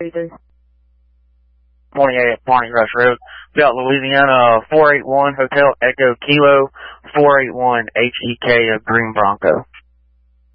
333. Morning, Barney Rush Road. We got Louisiana 481 Hotel Echo Kilo 481 HEK of Green Bronco.